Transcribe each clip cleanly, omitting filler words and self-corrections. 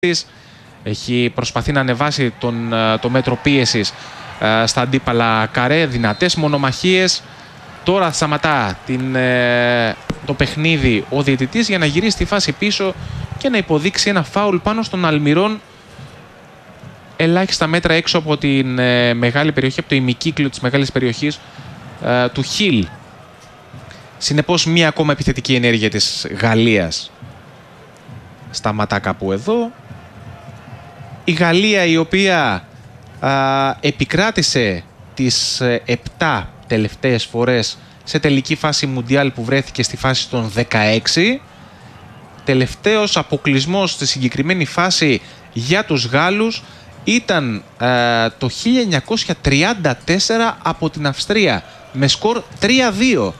Έχει προσπαθεί να ανεβάσει το μέτρο πίεσης στα αντίπαλα καρέ, δυνατές μονομαχίες. Τώρα σταματά το παιχνίδι ο διαιτητής για να γυρίσει τη φάση πίσω και να υποδείξει ένα φάουλ πάνω στον Αλμυρών, ελάχιστα μέτρα έξω από την μεγάλη περιοχή, από το ημικύκλιο της μεγάλης περιοχής του Χιλ. Συνεπώς μία ακόμα επιθετική ενέργεια της Γαλλίας σταματά κάπου εδώ. Η Γαλλία, η οποία επικράτησε τις 7 τελευταίες φορές σε τελική φάση Μουντιάλ που βρέθηκε στη φάση των 16. Τελευταίος αποκλεισμός στη συγκεκριμένη φάση για τους Γάλλους ήταν το 1934 από την Αυστρία με σκορ 3-2.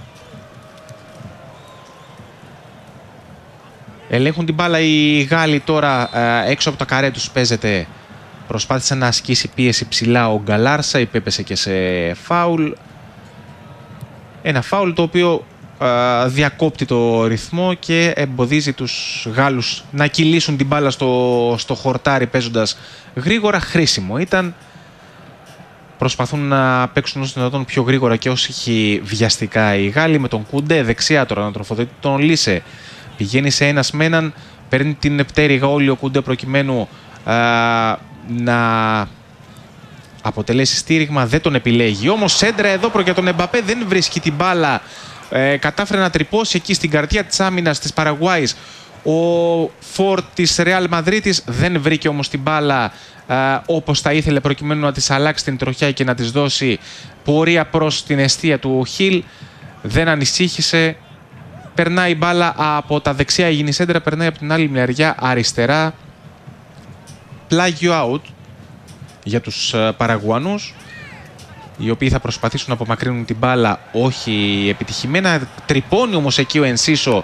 Ελέγχουν την μπάλα οι Γάλλοι τώρα, έξω από τα καρέ τους παίζεται. Προσπάθησε να ασκήσει πίεση ψηλά ο Γκαλάρσα, υπέπεσε και σε φάουλ. Ένα φάουλ το οποίο διακόπτει το ρυθμό και εμποδίζει τους Γάλλους να κυλήσουν την μπάλα στο χορτάρι παίζοντας γρήγορα. Χρήσιμο ήταν. Προσπαθούν να παίξουν όσο δυνατόν πιο γρήγορα και όσο έχει βιαστικά οι Γάλλοι, με τον Κουντέ δεξιά τώρα να τροφοδοτεί τον Λίσε. Πηγαίνει σε ένας με έναν, παίρνει την πτέρυγα όλη ο Κουντέ προκειμένου να αποτελέσει στήριγμα, δεν τον επιλέγει. Όμως σέντρα εδώ για τον Εμπαπέ, δεν βρίσκει την μπάλα. Κατάφερε να τρυπώσει εκεί στην καρδιά της άμυνας της Παραγουάης ο φορ της Ρεάλ Μαδρίτης, δεν βρήκε όμως την μπάλα όπως θα ήθελε προκειμένου να της αλλάξει την τροχιά και να της δώσει πορεία προς την εστία του Χιλ. Δεν ανησύχησε. Περνάει η μπάλα από τα δεξιά, η Γινισέντρα περνάει από την άλλη μεριά αριστερά. Πλάγιο out για τους Παραγουανούς, οι οποίοι θα προσπαθήσουν να απομακρύνουν την μπάλα, όχι επιτυχημένα. Τρυπώνει όμως εκεί ο Ενσίσο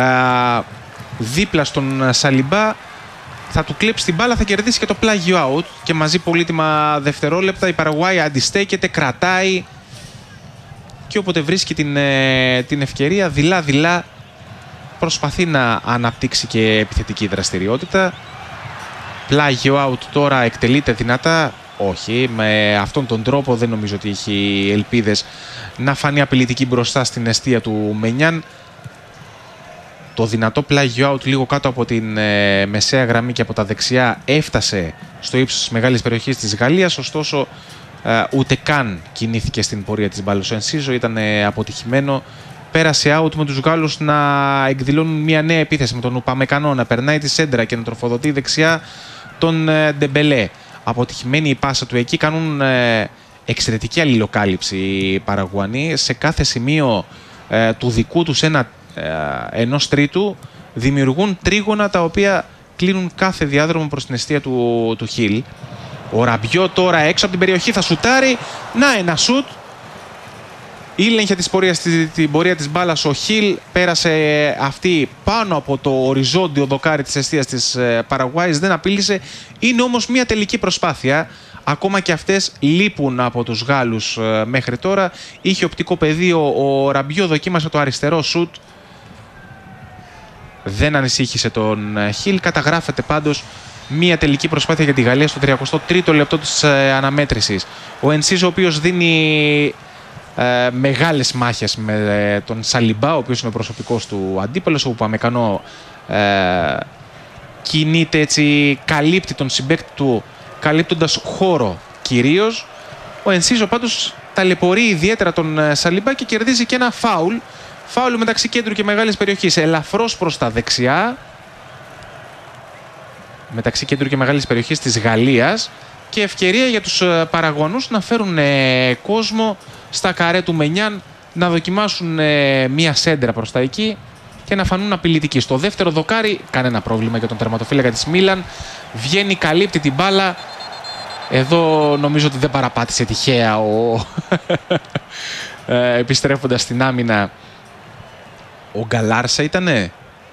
δίπλα στον Σαλιμπά. Θα του κλέψει την μπάλα, θα κερδίσει και το πλάγιο out και μαζί πολύτιμα δευτερόλεπτα η Παραγουάη αντιστέκεται, κρατάει και όποτε βρίσκει την ευκαιρία δειλά-δειλά προσπαθεί να αναπτύξει και επιθετική δραστηριότητα. Πλάγιο out τώρα, εκτελείται δυνατά. Όχι, με αυτόν τον τρόπο δεν νομίζω ότι έχει ελπίδες να φανεί απειλητική μπροστά στην εστία του Μενιάν. Το δυνατό πλάγιο out λίγο κάτω από την μεσαία γραμμή και από τα δεξιά έφτασε στο ύψος της μεγάλης περιοχής της Γαλλίας, ωστόσο ούτε καν κινήθηκε στην πορεία της μπάλας. Ο Ενσίζο ήταν αποτυχημένο. Πέρασε out με τους Γάλλους να εκδηλώνουν μια νέα επίθεση με τον Ουπαμεκανό να περνάει τη σέντρα και να τροφοδοτεί δεξιά τον Ντεμπελέ. Αποτυχημένη η πάσα του εκεί, κάνουν εξαιρετική αλληλοκάλυψη οι Παραγουανοί. Σε κάθε σημείο του δικού τους ενός τρίτου δημιουργούν τρίγωνα τα οποία κλείνουν κάθε διάδρομο προς την εστία του Χιλ. Ο Ραμπιό τώρα έξω από την περιοχή θα σουτάρει. Να ένα σουτ. Ήλεγχε την πορεία της μπάλας ο Χιλ. Πέρασε αυτή πάνω από το οριζόντιο δοκάρι της εστίας της Παραγουάης. Δεν απείλησε. Είναι όμως μια τελική προσπάθεια. Ακόμα και αυτές λείπουν από τους Γάλλους μέχρι τώρα. Είχε οπτικό πεδίο. Ο Ραμπιό δοκίμασε το αριστερό σουτ. Δεν ανησύχησε τον Χιλ. Καταγράφεται πάντως μια τελική προσπάθεια για τη Γαλλία στο 33ο λεπτό της αναμέτρησης. Ο Ενσίζο, ο οποίος δίνει μεγάλες μάχες με τον Σαλιμπά, ο οποίος είναι ο προσωπικός του αντίπαλος, ο Ουπαμεκανό κινείται έτσι, καλύπτει τον συμπαίκτη του, καλύπτοντας χώρο κυρίως. Ο Ενσίζο πάντως ταλαιπωρεί ιδιαίτερα τον Σαλιμπά και κερδίζει και ένα φάουλ. Φάουλ μεταξύ κέντρου και μεγάλης περιοχής, ελαφρώς προς τα δεξιά, μεταξύ κέντρου και μεγάλης περιοχής της Γαλλίας, και ευκαιρία για τους Παραγουανούς να φέρουν κόσμο στα καρέ του Μενιάν, να δοκιμάσουν μία σέντρα προς τα εκεί και να φανούν απειλητικοί. Στο δεύτερο δοκάρι κανένα πρόβλημα για τον τερματοφύλακα της Μίλαν. Βγαίνει, καλύπτει την μπάλα. Εδώ νομίζω ότι δεν παραπάτησε τυχαία επιστρέφοντας στην άμυνα ο Γκαλάρσα ήτανε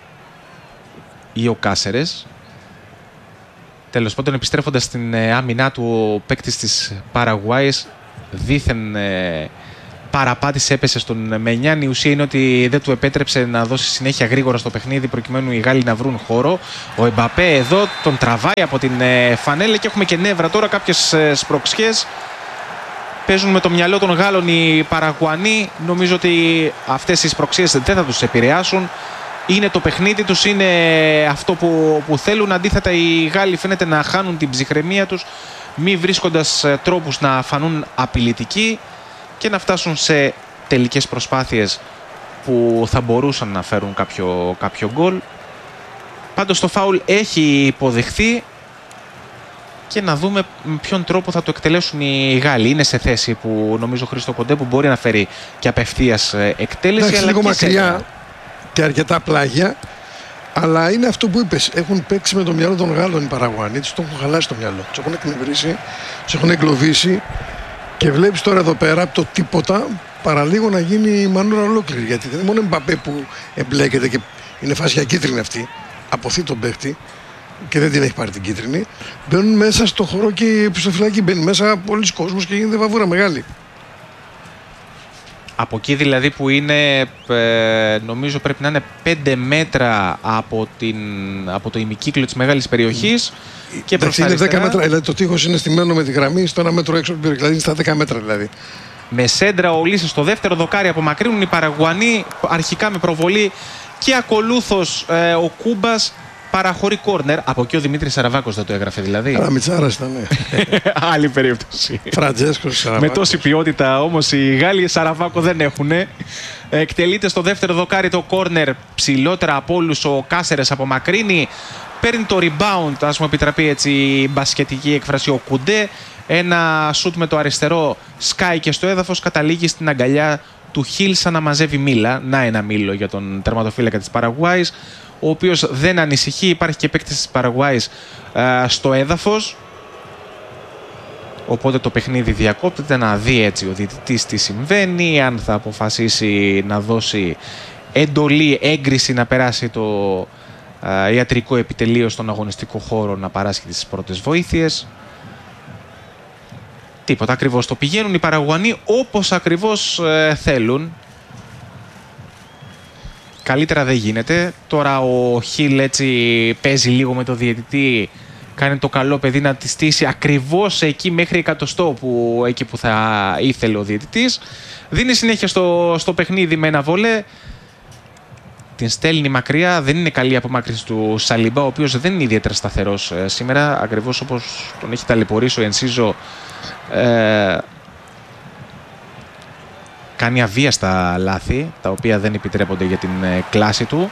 ή ο Κάσερες. Τέλος πάντων, επιστρέφοντας στην άμυνά του, ο παίκτης της Παραγουάης δήθεν παραπάτησε, έπεσε στον Μενιάν. Η ουσία είναι ότι δεν του επέτρεψε να δώσει συνέχεια γρήγορα στο παιχνίδι προκειμένου οι Γάλλοι να βρουν χώρο. Ο Εμπαπέ εδώ τον τραβάει από την φανέλα και έχουμε και νεύρα τώρα, κάποιες σπροξιές. Παίζουν με το μυαλό των Γάλλων οι Παραγουανοί. Νομίζω ότι αυτές οι σπροξιές δεν θα τους επηρεάσουν. Είναι το παιχνίδι τους, είναι αυτό που θέλουν. Αντίθετα οι Γάλλοι φαίνεται να χάνουν την ψυχραιμία τους, μη βρίσκοντας τρόπους να φανούν απειλητικοί και να φτάσουν σε τελικές προσπάθειες που θα μπορούσαν να φέρουν κάποιο γκολ. Πάντως το φάουλ έχει υποδεχθεί και να δούμε με ποιον τρόπο θα το εκτελέσουν οι Γάλλοι. Είναι σε θέση που νομίζω ο Χρήστο Κοντέ που μπορεί να φέρει και απευθείας εκτέλεση. Εντάξει, λίγο μακριά και αρκετά πλάγια, αλλά είναι αυτό που είπες. Έχουν παίξει με το μυαλό των Γάλλων οι Παραγουανοί, τους το έχουν χαλάσει το μυαλό. Τους έχουν εκνευρίσει, τους έχουν εγκλωβίσει και βλέπεις τώρα εδώ πέρα από το τίποτα παραλίγο να γίνει η μανούρα ολόκληρη. Γιατί δεν είναι μόνο Εμπαπέ που εμπλέκεται και είναι φάση για κίτρινη αυτή. Αποθεί τον παίχτη και δεν την έχει πάρει την κίτρινη. Μπαίνουν μέσα στο χώρο και η επιστοφυλακή μπαίνει μέσα πολλοί κόσμος και γίνεται βαβούρα μεγάλη. Από εκεί δηλαδή που είναι, νομίζω πρέπει να είναι 5 μέτρα από το ημικύκλιο της μεγάλης περιοχής και προς τα αριστερά. Είναι 10 μέτρα, δηλαδή το τείχος είναι στημένο με τη γραμμή στο 1 μέτρο έξω από την περιοχή, δηλαδή στα 10 μέτρα δηλαδή. Με σέντρα ο Ολίσες στο δεύτερο δοκάρι απομακρύνουν οι Παραγουανοί, αρχικά με προβολή και ακολούθως ο Κούμπας παραχωρεί κόρνερ. Από εκεί ο Δημήτρης Σαραβάκος δεν το έγραφε δηλαδή. Μιτσάρας ήταν, ναι. Άλλη περίπτωση. Φραντζέσκος Σαραβάκος. Με τόση ποιότητα όμως οι Γάλλοι Σαραβάκο δεν έχουν. Εκτελείται στο δεύτερο δοκάρι το κόρνερ. Ψηλότερα από όλους ο Κάσερες απομακρύνει. Παίρνει το rebound, ας μου επιτραπεί έτσι η μπασκετική έκφραση, ο Κουντέ. Ένα σουτ με το αριστερό σκάει και στο έδαφος, καταλήγει στην αγκαλιά του Χιλ σαν να μαζεύει μήλα. Να ένα μήλο για τον τερματοφύλακα της Παραγουάης, ο οποίος δεν ανησυχεί. Υπάρχει και παίκτης της Παραγουάης στο έδαφος, οπότε το παιχνίδι διακόπτεται να δει έτσι ο διαιτητής τι συμβαίνει, αν θα αποφασίσει να δώσει εντολή, έγκριση να περάσει το ιατρικό επιτελείο στον αγωνιστικό χώρο να παράσχει τις πρώτες βοήθειες. Τίποτα ακριβώς, το πηγαίνουν οι Παραγουανοί όπως ακριβώς θέλουν. Καλύτερα δεν γίνεται. Τώρα ο Χιλ έτσι παίζει λίγο με το διαιτητή, κάνει το καλό παιδί να τη στήσει ακριβώς εκεί μέχρι εκατοστό εκεί που θα ήθελε ο διαιτητής. Δίνει συνέχεια στο παιχνίδι με ένα βολέ. Την στέλνει μακριά, δεν είναι καλή απομάκρυνση του Σαλιμπά, ο οποίος δεν είναι ιδιαίτερα σταθερός σήμερα, ακριβώς όπως τον έχει ταλαιπωρήσει ο Ενσίζο. Κάνει αβίαστα λάθη, τα οποία δεν επιτρέπονται για την κλάση του.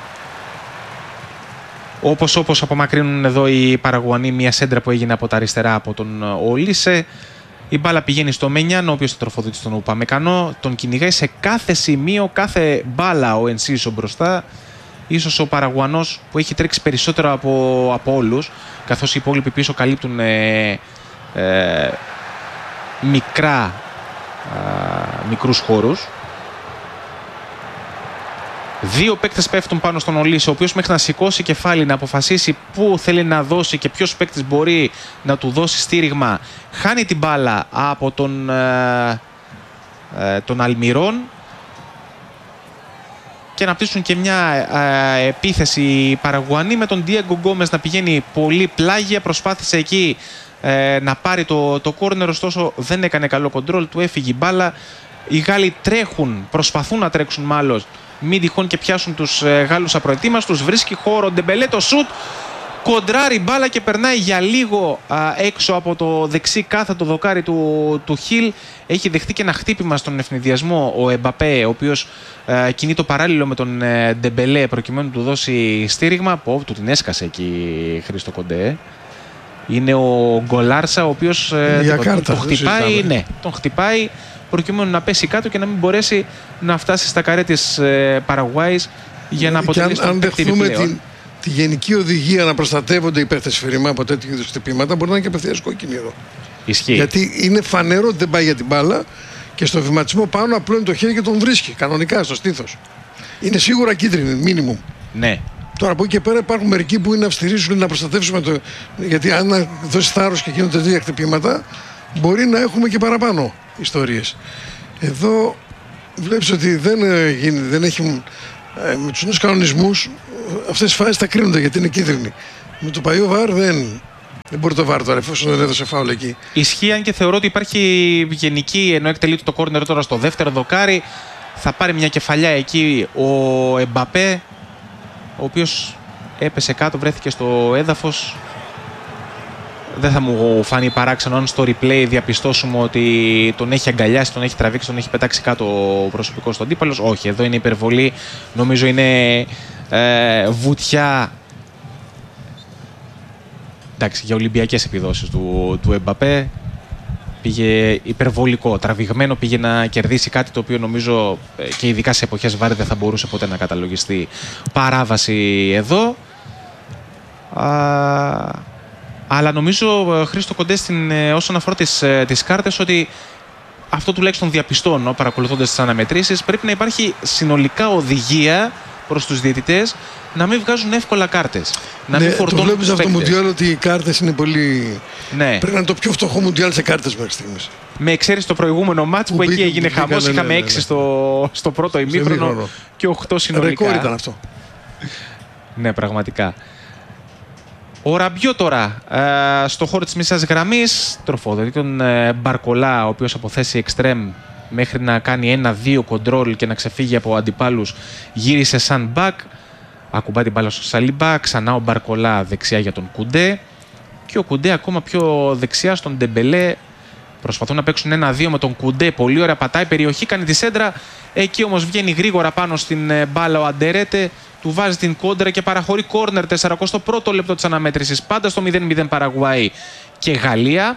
Όπως απομακρύνουν εδώ οι Παραγουανοί μια σέντρα που έγινε από τα αριστερά από τον Ολίσε. Η μπάλα πηγαίνει στο Μενιάν, ο οποίος θα τροφοδοτεί στον Ουπαμεκανό. Τον κυνηγάει σε κάθε σημείο, κάθε μπάλα ο Ενσίσο μπροστά. Ίσως ο Παραγουανός που έχει τρέξει περισσότερο από όλους, καθώς οι υπόλοιποι πίσω καλύπτουν μικρούς χώρους. Δύο παίκτες πέφτουν πάνω στον Ολίσε, ο οποίος μέχρι να σηκώσει κεφάλι, να αποφασίσει πού θέλει να δώσει και ποιος παίκτης μπορεί να του δώσει στήριγμα, χάνει την μπάλα από τον Αλμιρόν και να πτήσουν και μια επίθεση οι Παραγουανοί με τον Ντιέγκο Γκόμες να πηγαίνει πολύ πλάγια. Προσπάθησε εκεί να πάρει το κόρνερ, ωστόσο δεν έκανε καλό κοντρόλ, του έφυγε η μπάλα. Οι Γάλλοι τρέχουν, προσπαθούν να τρέξουν μάλλον, μην τυχόν και πιάσουν τους Γάλλους απροετοίμαστους. Βρίσκει χώρο Ντεμπελέ, το σουτ, κοντράρει μπάλα και περνάει για λίγο έξω από το δεξί κάθετο δοκάρι του Χιλ. Έχει δεχτεί και ένα χτύπημα στον ευνηδιασμό ο Εμπαπέ, ο οποίος κινεί το παράλληλο με τον Ντεμπελέ προκειμένου να του δώσει στήριγμα. Του την έσκασε εκεί Χρήστο Κοντέ. Είναι ο Γκολάρσα, ο οποίος τον χτυπάει, τον χτυπάει προκειμένου να πέσει κάτω και να μην μπορέσει να φτάσει στα καρέ της Παραγουάης για να αποτελέσει τον παίκτη επιπλέον. Αν δεχθούμε τη γενική οδηγία να προστατεύονται οι παίκτες Φιριμά από τέτοιου είδους χτυπήματα, μπορεί να είναι και απευθείας κόκκινη εδώ. Ισχύει. Γιατί είναι φανερό ότι δεν πάει για την μπάλα και στο βηματισμό πάνω απλώνει το χέρι και τον βρίσκει κανονικά στο στήθος. Είναι σίγουρα κίτρινη, μίνιμουμ. Ναι. Τώρα από εκεί και πέρα υπάρχουν μερικοί που είναι αυστηροί, σου λένε να προστατεύσουμε το. Γιατί αν δώσει θάρρος και γίνονται τέτοια χτυπήματα, μπορεί να έχουμε και παραπάνω ιστορίες. Εδώ βλέπεις ότι δεν έχουν με τους νέους κανονισμούς αυτές τις φάσεις τα κρίνονται γιατί είναι κίτρινη. Με το παλιό βαρ δεν μπορεί το βαρ τώρα εφόσον δεν έδωσε φάουλ εκεί. Ισχύει, αν και θεωρώ ότι υπάρχει γενική, ενώ εκτελείται το κόρνερ τώρα στο δεύτερο δοκάρι, θα πάρει μια κεφαλιά εκεί ο Εμπαπέ, ο οποίος έπεσε κάτω, βρέθηκε στο έδαφος. Δεν θα μου φανεί παράξενο αν στο replay διαπιστώσουμε ότι τον έχει αγκαλιάσει, τον έχει τραβήξει, τον έχει πετάξει κάτω ο προσωπικός του αντίπαλος. Όχι, εδώ είναι υπερβολή. Νομίζω είναι βουτιά. Εντάξει, για Ολυμπιακές επιδόσεις του Εμπαπέ. Πήγε υπερβολικό, τραβηγμένο, πήγε να κερδίσει κάτι το οποίο νομίζω και ειδικά σε εποχές βάρη δεν θα μπορούσε ποτέ να καταλογιστεί. Παράβαση εδώ. Αλλά νομίζω, Χρήστο Κοντέ, όσον αφορά τις κάρτες, ότι αυτό τουλάχιστον διαπιστώνω παρακολουθώντας τις αναμετρήσεις, πρέπει να υπάρχει συνολικά οδηγία προς τους διαιτητές να μην βγάζουν εύκολα κάρτες. Να μην φορτώνουν. Το βλέπεις αυτό το Μουντιάλ ότι οι κάρτες είναι πολύ. Ναι. Πρέπει να είναι το πιο φτωχό Μουντιάλ σε κάρτες μέχρι στιγμής. Με εξαίρεση το προηγούμενο μάτς που εκεί έγινε χαμός. Είχαμε 6 στο πρώτο ημίχρονο και 8 συνολικά. Ρεκόρ ήταν αυτό. Ναι, πραγματικά. Ο Ραμπιό τώρα στο χώρο της μισάς γραμμής τροφοδοτεί τον Μπαρκολά, ο οποίος από θέση εξτρέμ μέχρι να κάνει 1-2 κοντρόλ και να ξεφύγει από αντιπάλους γύρισε σαν μπακ. Ακουμπά την μπάλα στο Σαλίμπα, ξανά ο Μπαρκολά δεξιά για τον Κουντέ και ο Κουντέ ακόμα πιο δεξιά στον Ντεμπελέ. Προσπαθούν να παίξουν 1-2 με τον Κουντέ, πολύ ωραία, πατάει περιοχή, κάνει τη σέντρα. Εκεί όμως βγαίνει γρήγορα πάνω στην μπάλα ο Αντερέτε, του βάζει την κόντρα και παραχωρεί κόρνερ 41ο λεπτό της αναμέτρησης. Πάντα στο 0-0 Παραγουάη και Γαλλία.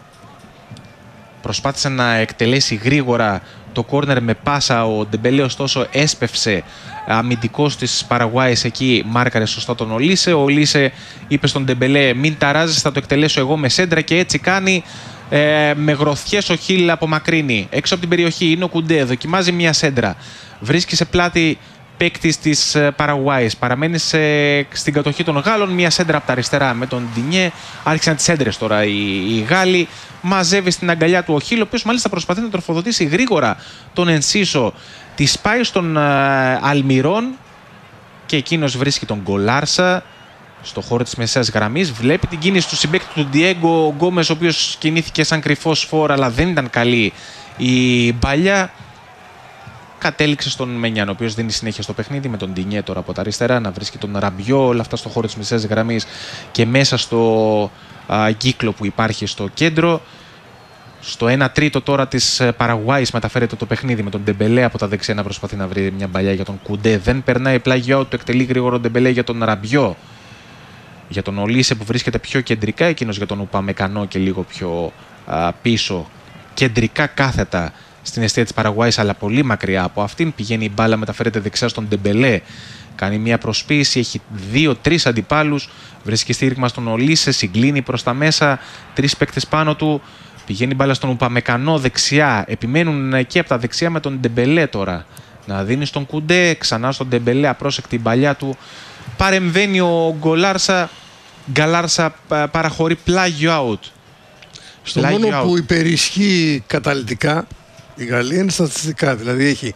Προσπάθησε να εκτελέσει γρήγορα το κόρνερ με πάσα, ο Ντεμπελέ ωστόσο έσπευσε αμυντικός της Παραγουάης εκεί, μάρκαρε σωστά τον Ολίσε. Ο Ολίσε είπε στον Ντεμπελέ μην ταράζεις, θα το εκτελέσω εγώ με σέντρα και έτσι κάνει. Με γροθιές ο Χίλ απομακρύνει έξω από την περιοχή, είναι ο Κουντέ, δοκιμάζει μια σέντρα, βρίσκει σε πλάτη παίκτης της Παραγουάης, παραμένει στην κατοχή των Γάλλων, μια σέντρα από τα αριστερά με τον Ντινιέ. Άρχισαν τις σέντρες τώρα οι Γάλλοι, μαζεύει στην αγκαλιά του ο Χίλ, ο οποίος μάλιστα προσπαθεί να τροφοδοτήσει γρήγορα τον Ενσίσο, τη σπάει στον Αλμιρόν και εκείνος βρίσκει τον Γκολάρσα στο χώρο της μεσαίας γραμμής. Βλέπει την κίνηση του συμπαίκτη του Ντιέγκο Γκόμες, ο οποίος κινήθηκε σαν κρυφός φόρ, αλλά δεν ήταν καλή η μπαλιά. Κατέληξε στον Μένιαν, ο οποίος δίνει συνέχεια στο παιχνίδι με τον Ντινιέ τώρα από τα αριστερά, να βρίσκει τον Ραμπιό, όλα αυτά στο χώρο της μεσαίας γραμμής και μέσα στο κύκλο που υπάρχει στο κέντρο. Στο 1/3 τώρα της Παραγουάης μεταφέρεται το παιχνίδι με τον Ντεμπελέ από τα δεξιά να προσπαθεί να βρει μια μπαλιά για τον Κουντέ. Δεν περνάει πλάγιο, το εκτελεί γρήγορο Ντεμπελέ για τον Ραμπιό. Για τον Ολίσε που βρίσκεται πιο κεντρικά, εκείνος για τον Ουπαμεκανό και λίγο πιο πίσω. Κεντρικά κάθετα στην αιστεία της Παραγουάης, αλλά πολύ μακριά από αυτήν. Πηγαίνει η μπάλα, μεταφέρεται δεξιά στον Ντεμπελέ. Κάνει μια προσποίηση, έχει 2-3 αντιπάλους. Βρίσκει στήριγμα στον Ολίσε, συγκλίνει προς τα μέσα. 3 παίκτες πάνω του. Πηγαίνει η μπάλα στον Ουπαμεκανό δεξιά. Επιμένουν εκεί από τα δεξιά με τον Ντεμπελέ τώρα. Να δίνει στον Κουντέ, ξανά στον Ντεμπελέ, απρόσεκτη μπαλιά του. Παρεμβαίνει ο Γκαλάρσα, παραχωρεί πλάγιο out. Στο μόνο που υπερισχύει καταλυτικά η Γαλλία είναι στατιστικά. Δηλαδή έχει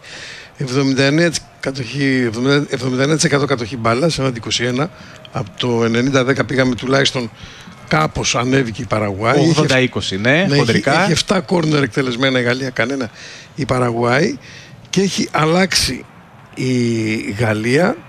79% κατοχή μπάλας, έναντι 21. Από το 90-10 πήγαμε τουλάχιστον κάπως ανέβηκε η Παραγουάη. 80-20, ναι, χοντρικά. Έχει 7 κόρνερ εκτελεσμένα η Γαλλία, κανένα η Παραγουάη. Και έχει αλλάξει η Γαλλία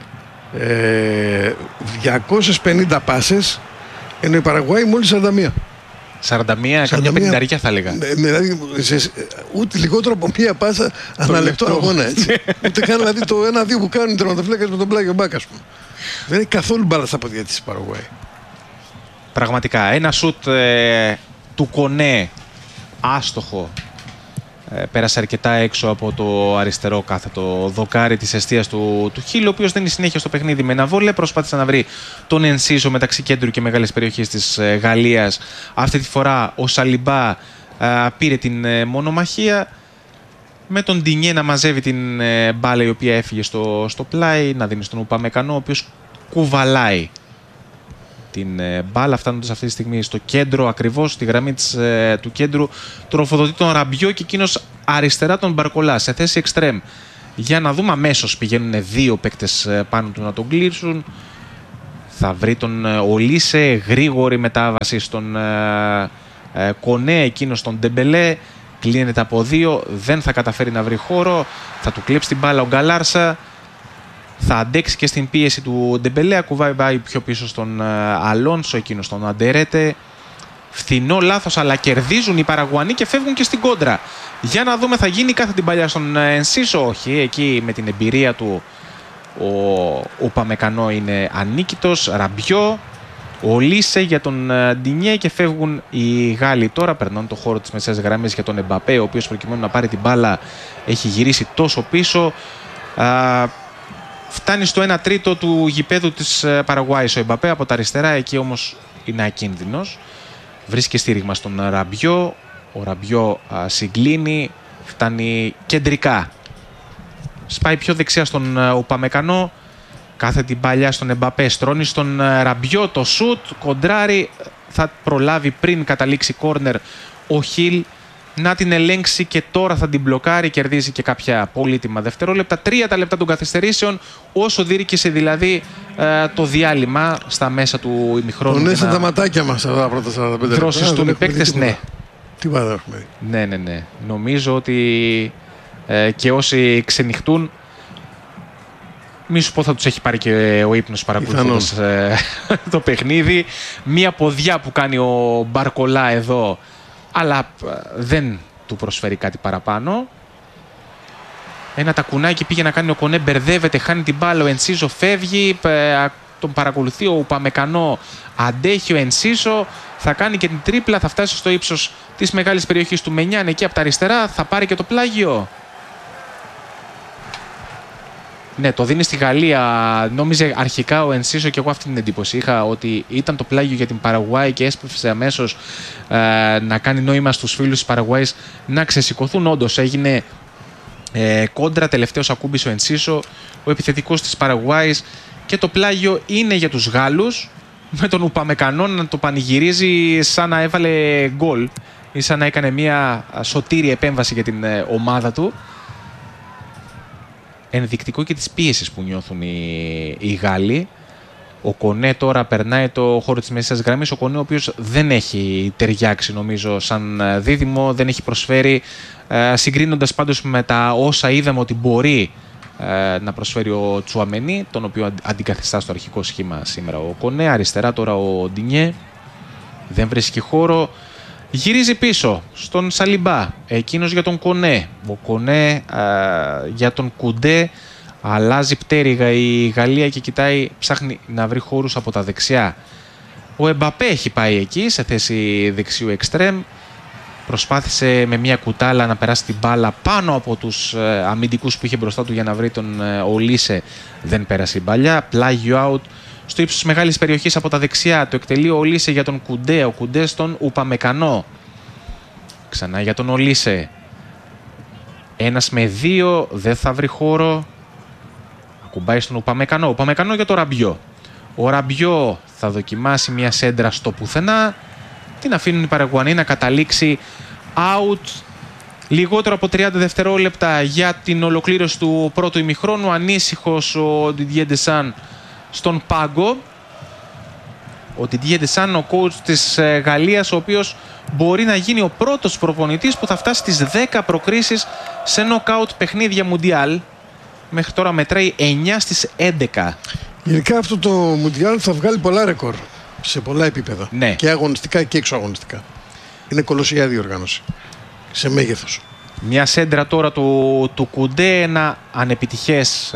250 πάσες, ενώ η Παραγουάη μόλις 41. 41, καμιά 50 θα έλεγα. Δηλαδή, ούτε λιγότερο από μία πάσα ανά λεπτό αγώνα. Έτσι. Ούτε καν δηλαδή το 1-2 που κάνουν οι τερματοφύλακες με τον πλάγιο μπακ, ας πούμε. Δεν έχει καθόλου μπάλα στα πόδια της Παραγουάη. Πραγματικά. Ένα σουτ του Κονέ άστοχο. Πέρασε αρκετά έξω από το αριστερό κάθετο δοκάρι της εστίας του Χίλ, ο οποίος δίνει συνέχεια στο παιχνίδι με ένα βόλε. Προσπάθησε να βρει τον Ενσίσο μεταξύ κέντρου και μεγάλης περιοχής της Γαλλίας. Αυτή τη φορά ο Σαλιμπά πήρε την μονομαχία, με τον Ντινιέ να μαζεύει την μπάλα η οποία έφυγε στο πλάι, να δίνει στον Ουπαμεκανό, ο οποίος κουβαλάει την μπάλα, φτάνοντας αυτή τη στιγμή στο κέντρο, ακριβώς στη γραμμή του κέντρου. Τροφοδοτεί τον Ραμπιό και εκείνος αριστερά τον Μπαρκολά σε θέση εξτρέμ. Για να δούμε, αμέσως πηγαίνουν δύο παίκτες πάνω του να τον κλείσουν. Θα βρει τον Ολίσε, γρήγορη μετάβαση στον Κονέ, εκείνος τον Ντεμπελέ. Κλείνεται από δύο, δεν θα καταφέρει να βρει χώρο. Θα του κλέψει την μπάλα ο Γκαλάρσα. Θα αντέξει και στην πίεση του Ντεμπελέ. Ακουβάει πιο πίσω στον Αλόνσο, εκείνος τον Αντερέτε. Φθηνό λάθος, αλλά κερδίζουν οι Παραγουανοί και φεύγουν και στην κόντρα. Για να δούμε, θα γίνει κάθε την παλιά στον Ενσίσο. Όχι, εκεί με την εμπειρία του ο Παμεκανό είναι ανίκητος. Ραμπιό, Ολίσε για τον Ντινιέ και φεύγουν οι Γάλλοι. Τώρα περνάνε το χώρο της μεσαίας γραμμής για τον Εμπαπέ, ο οποίος προκειμένου να πάρει την μπάλα έχει γυρίσει τόσο πίσω. Φτάνει στο 1 τρίτο του γηπέδου της Παραγουάης ο Εμπαπέ από τα αριστερά, εκεί όμως είναι ακίνδυνος. Βρίσκει στήριγμα στον Ραμπιό, ο Ραμπιό συγκλίνει, φτάνει κεντρικά. Σπάει πιο δεξιά στον Упαμεκανό, κάθε την παλιά στον Εμπαπέ, στρώνει στον Ραμπιό, το σουτ, κοντράρι, θα προλάβει πριν καταλήξει κόρνερ ο Χιλ να την ελέγξει και τώρα θα την μπλοκάρει, κερδίζει και κάποια πολύτιμα δευτερόλεπτα. 3 τα λεπτά των καθυστερήσεων, όσο δίρκησε δηλαδή το διάλειμμα στα μέσα του ημιχρόνου. Πονέσαν τα ματάκια μας αυτά τα πρώτα 45 λεπτά. Δρόσιστούν οι παίκτες, ναι. Τι πάντα έχουμε. Ναι. Νομίζω ότι και όσοι ξενυχτούν, μη σου πω θα τους έχει πάρει και ο ύπνος παρακολουθώντας το παιχνίδι. Μία ποδιά που κάνει ο Μπαρκολά εδώ, αλλά δεν του προσφέρει κάτι παραπάνω. Ένα τακουνάκι πήγε να κάνει ο Κονέ, μπερδεύεται, χάνει την μπάλα, ο Ενσίσο φεύγει, τον παρακολουθεί ο Упαμεκανό, αντέχει ο Ενσίσο, θα κάνει και την τρίπλα, θα φτάσει στο ύψος της μεγάλης περιοχής του Μενιάν, εκεί από τα αριστερά, θα πάρει και το πλάγιο. Ναι, το δίνει στη Γαλλία. Νόμιζε αρχικά ο Ενσίσο, και εγώ αυτή την εντύπωση είχα, ότι ήταν το πλάγιο για την Παραγουάη και έσπευσε αμέσως να κάνει νόημα στους φίλους της Παραγουάης να ξεσηκωθούν. Όντως έγινε κόντρα, τελευταίος ακούμπησε ο Ενσίσο, ο επιθετικός της Παραγουάης, και το πλάγιο είναι για τους Γάλλους, με τον Упαμεκανό να το πανηγυρίζει σαν να έβαλε γκολ ή σαν να έκανε μια σωτήρια επέμβαση για την ομάδα του. Ενδεικτικό και της πίεσης που νιώθουν οι Γάλλοι. Ο Κονέ τώρα περνάει το χώρο της μέσης γραμμής. Ο Κονέ, ο οποίος δεν έχει ταιριάξει νομίζω σαν δίδυμο, δεν έχει προσφέρει, συγκρίνοντας πάντως με τα όσα είδαμε ότι μπορεί να προσφέρει ο Τσουαμενί, τον οποίο αντικαθιστά στο αρχικό σχήμα σήμερα ο Κονέ. Αριστερά τώρα ο Ντινιέ, δεν βρίσκει χώρο. Γυρίζει πίσω στον Σαλιμπά, εκείνος για τον Κονέ. Ο Κονέ για τον Κουντέ. Αλλάζει πτέρυγα η Γαλλία και κοιτάει, ψάχνει να βρει χώρους από τα δεξιά. Ο Εμπαπέ έχει πάει εκεί σε θέση δεξιού εξτρέμ. Προσπάθησε με μια κουτάλα να περάσει την μπάλα πάνω από τους αμυντικούς που είχε μπροστά του για να βρει τον Ολίσε. Δεν πέρασε η μπαλιά. Πλάγιο out στο ύψος της μεγάλης περιοχής από τα δεξιά. Το εκτελεί ο Ολίσε για τον Κουντέ. Ο Κουντέ στον Упαμεκανό. Ξανά για τον Ολίσε. Ένας με δύο, δεν θα βρει χώρο. Ακουμπάει στον Упαμεκανό. Упαμεκανό για το Ραμπιό. Ο Ραμπιό θα δοκιμάσει μια σέντρα στο πουθενά. Την αφήνουν οι Παραγουανοί να καταλήξει out. Λιγότερο από 30 δευτερόλεπτα για την ολοκλήρωση του πρώτου ημιχρόνου. Ανήσυχος ο Didier Deschamps στον πάγκο. Ο Didier Deschamps, ο coach της Γαλλίας, ο οποίος μπορεί να γίνει ο πρώτος προπονητής που θα φτάσει στις 10 προκρίσεις σε νοκάουτ παιχνίδια Μουντιάλ. Μέχρι τώρα μετράει 9 στις 11. Γενικά αυτό το Μουντιάλ θα βγάλει πολλά ρεκόρ σε πολλά επίπεδα. Ναι. Και αγωνιστικά και εξωαγωνιστικά. Είναι κολοσσιά διοργάνωση σε μέγεθος. Μια σέντρα τώρα του Κουντέ, ένα ανεπιτυχές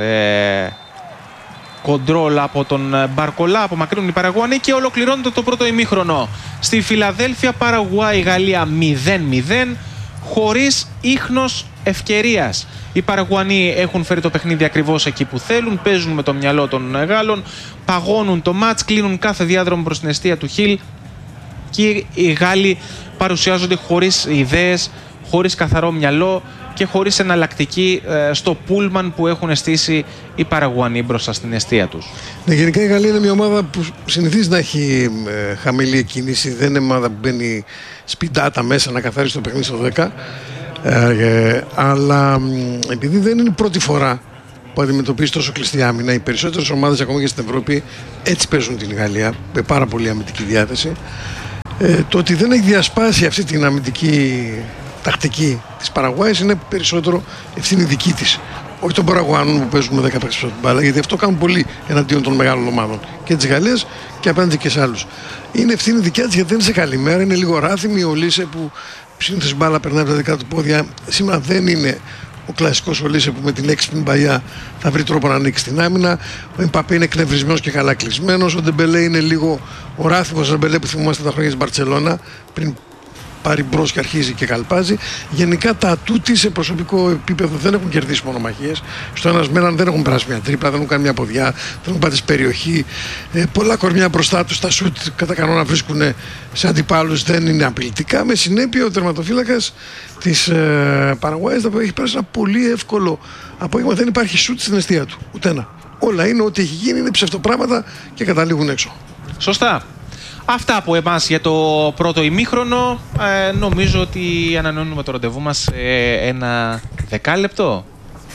κοντρόλ από τον Μπαρκολά, απομακρύνουν οι Παραγουανοί και ολοκληρώνεται το πρώτο ημίχρονο. Στη Φιλαδέλφια, Παραγουάη, Γαλλία 0-0, χωρίς ίχνος ευκαιρίας. Οι Παραγουανοί έχουν φέρει το παιχνίδι ακριβώς εκεί που θέλουν, παίζουν με το μυαλό των Γάλλων, παγώνουν το μάτς, κλείνουν κάθε διάδρομο προς την εστία του Χιλ, και οι Γάλλοι παρουσιάζονται χωρίς ιδέες, χωρίς καθαρό μυαλό και χωρίς εναλλακτική στο πούλμαν που έχουν στήσει οι Παραγουανοί μπροστά στην εστία τους. Ναι, γενικά η Γαλλία είναι μια ομάδα που συνηθίζει να έχει χαμηλή εκκίνηση, δεν είναι ομάδα που μπαίνει σπιντάτα μέσα να καθαρίσει το παιχνίδι στο 10. Αλλά επειδή δεν είναι η πρώτη φορά που αντιμετωπίζει τόσο κλειστή άμυνα, οι περισσότερες ομάδες ακόμα και στην Ευρώπη έτσι παίζουν την Γαλλία, με πάρα πολύ αμυντική διάθεση. Το ότι δεν έχει διασπάσει αυτή την αμυντική τακτική της Παραγουάης είναι περισσότερο ευθύνη δική της. Όχι των Παραγουάνων που παίζουν με 10 παίκτες από την μπάλα, γιατί αυτό κάνουν πολύ εναντίον των μεγάλων ομάδων και της Γαλλίας και απέναντι και σε άλλους. Είναι ευθύνη δικιά της γιατί δεν είναι σε καλή μέρα, είναι λίγο ράθυμη. Ο Λίσε που συνήθως η μπάλα περνάει από τα δικά του πόδια, σήμερα δεν είναι ο κλασικός ο Λίσε που με την έξυπνη μπαλιά θα βρει τρόπο να ανοίξει την άμυνα. Ο Εμπαπέ είναι εκνευρισμένος και καλά κλεισμένος. Ο Ντεμπελέ είναι λίγο ο ράθυμος Ντεμπελέ που θυμόμαστε τα χρόνια της Μπαρτσελώνα, πριν πάρει μπρος και αρχίζει και καλπάζει. Γενικά τα ατούτη σε προσωπικό επίπεδο δεν έχουν κερδίσει μονομαχίες. Στο ένας με έναν δεν έχουν περάσει μια τρίπλα, δεν έχουν κάνει μια ποδιά, δεν έχουν πάει στην περιοχή. Πολλά κορμιά μπροστά τους, τα σουτ κατά κανόνα βρίσκουν σε αντιπάλους, δεν είναι απειλητικά. Με συνέπεια ο τερματοφύλακας της Παραγουάης έχει πέρασει ένα πολύ εύκολο απόγευμα. Δεν υπάρχει σουτ στην αιστεία του, ούτε ένα. Όλα είναι ό,τι έχει γίνει, είναι ψευτοπράγματα και καταλήγουν έξω. Σωστά. Αυτά από εμάς για το πρώτο ημίχρονο. Νομίζω ότι ανανεώνουμε το ραντεβού μας σε ένα δεκάλεπτο.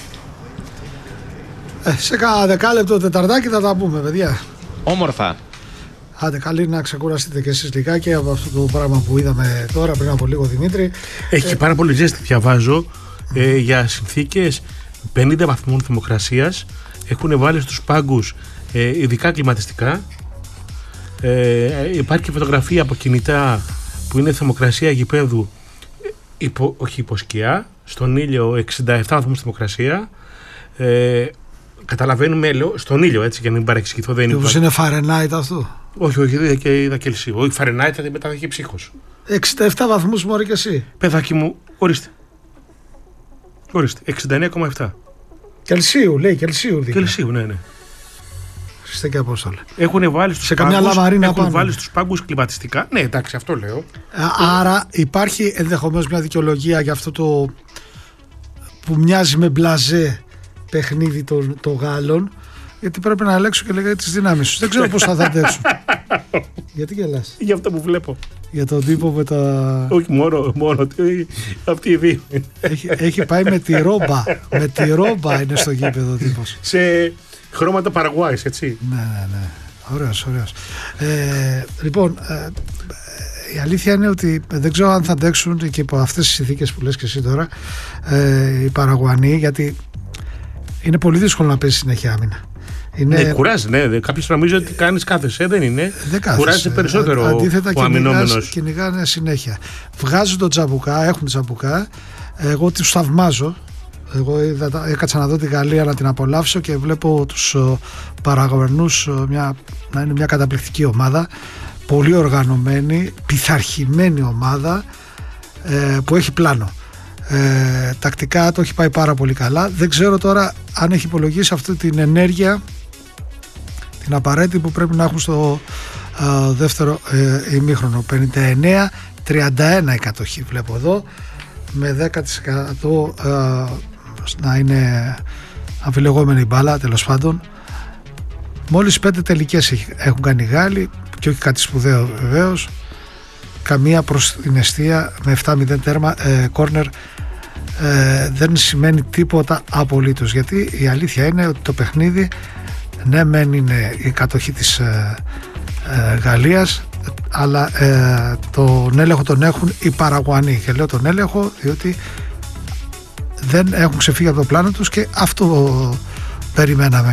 Σε κάνα δεκάλεπτο, τεταρτάκι θα τα πούμε, παιδιά. Όμορφα. Άντε, καλή να ξεκουραστείτε κι εσείς λιγάκι από αυτό το πράγμα που είδαμε τώρα πριν από λίγο, Δημήτρη. Έχει και πάρα πολύ ζέστη, διαβάζω, για συνθήκες 50 βαθμών θερμοκρασίας. Έχουν βάλει στους πάγκους ειδικά κλιματιστικά. Υπάρχει και φωτογραφία από κινητά που είναι θερμοκρασία γηπέδου, όχι υποσκιά, στον ήλιο 67 βαθμούς θερμοκρασία. Καταλαβαίνουμε, στον ήλιο, έτσι, για να μην παρεξηγηθώ. Δεν είναι. Είναι Φαρενάιτ αυτό? Όχι, είδα Κελσίου. Όχι, Φαρενάιτ, μετά θα έχει ψύχος. 67 βαθμούς μωρή και εσύ. Παιδάκι μου, ορίστε. 69,7. Κελσίου, λέει, Κελσίου. Κελσίου, ναι. Χριστέ και Απόστολε. Έχουν βάλει στους πάγκους κλιματιστικά. Ναι, εντάξει, αυτό λέω. Άρα υπάρχει ενδεχομένως μια δικαιολογία για αυτό το που μοιάζει με μπλαζέ παιχνίδι των Γάλλων, γιατί πρέπει να ελέγξω και λέγανε τις δυνάμεις τους. Δεν ξέρω πώς θα αντέξουν. Γιατί γελάς? Για αυτό που βλέπω. Για τον τύπο με τα... Όχι μόνο αυτοί οι δύο. Έχει πάει με τη ρόμπα. Με τη ρόμπα είναι στο γήπεδο ο τύπος. Σε χρώματα Παραγουάης, έτσι. Ναι. Ωραίος. Λοιπόν, η αλήθεια είναι ότι δεν ξέρω αν θα αντέξουν και υπό αυτές τις συνθήκες που λες και εσύ τώρα οι Παραγουανοί, γιατί είναι πολύ δύσκολο να παίζει συνέχεια άμυνα. Ναι, κουράζει, ναι. Κάποιος νομίζω ότι κάνεις κάθεσαι, δεν είναι. Κουράζει περισσότερο αντίθετα, ο αμυνόμενος. Κυνηγάνε συνέχεια. Βγάζουν τον τζαμπουκά, έχουν τζαμπουκά. Εγώ τους θαυμάζω. Εγώ έκατσα να δω τη Γαλλία να την απολαύσω και βλέπω τους Παραγουανούς να είναι μια καταπληκτική ομάδα. Πολύ οργανωμένη, πειθαρχημένη ομάδα που έχει πλάνο. Τακτικά το έχει πάει πάρα πολύ καλά. Δεν ξέρω τώρα αν έχει υπολογίσει αυτή την ενέργεια, την απαραίτητη που πρέπει να έχουν στο δεύτερο ημίχρονο. 59-31 η κατοχή βλέπω εδώ, με 10% να είναι αμφιλεγόμενη μπάλα, τέλος πάντων. Μόλις 5 τελικές έχουν κάνει οι Γάλλοι και όχι κάτι σπουδαίο βεβαίως. Καμία προς την εστία, με 7-0 τέρμα, κόρνερ. Δεν σημαίνει τίποτα απολύτως, γιατί η αλήθεια είναι ότι το παιχνίδι, ναι μεν είναι η κατοχή της Γαλλίας, αλλά τον έλεγχο τον έχουν οι Παραγουανοί, και λέω τον έλεγχο διότι δεν έχουν ξεφύγει από το πλάνο τους και αυτό περιμέναμε.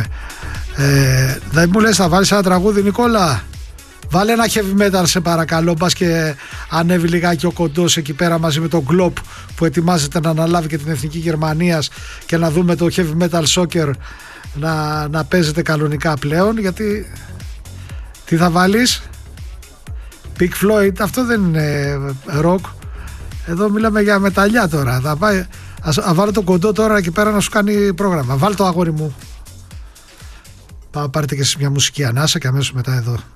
Δεν μου λες θα βάλεις ένα τραγούδι, Νικόλα? Βάλε ένα heavy metal σε παρακαλώ, μπας και ανέβει λιγάκι ο Κοντός εκεί πέρα μαζί με τον Γκλόπ που ετοιμάζεται να αναλάβει και την Εθνική Γερμανίας, και να δούμε το heavy metal soccer να παίζεται κανονικά πλέον. Γιατί τι θα βάλεις? Pink Floyd? Αυτό δεν είναι rock. Εδώ μιλάμε για μεταλλιά τώρα. Θα πάει, ας βάλω τον Κοντό τώρα εκεί πέρα να σου κάνει πρόγραμμα. Βάλ το, αγόρι μου. Πάρετε και σε μια μουσική ανάσα και αμέσως μετά εδώ